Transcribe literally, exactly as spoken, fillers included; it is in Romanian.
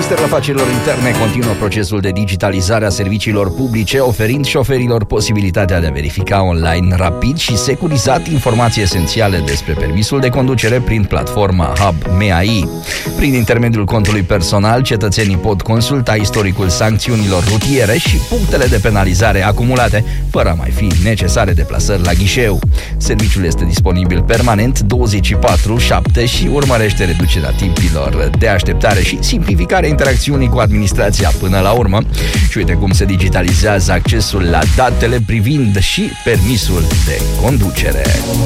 Ministerul Afacerilor Interne continuă procesul de digitalizare a serviciilor publice, oferind șoferilor posibilitatea de a verifica online rapid și securizat informații esențiale despre permisul de conducere prin platforma Hub M A I. Prin intermediul contului personal, cetățenii pot consulta istoricul sancțiunilor rutiere și punctele de penalizare acumulate, fără a mai fi necesare deplasări la ghișeu. Serviciul este disponibil permanent douăzeci și patru șapte și urmărește reducerea timpilor de așteptare și simplificarea interacțiunii cu administrația până la urmă. Și uite cum se digitalizează accesul la datele privind și permisul de conducere.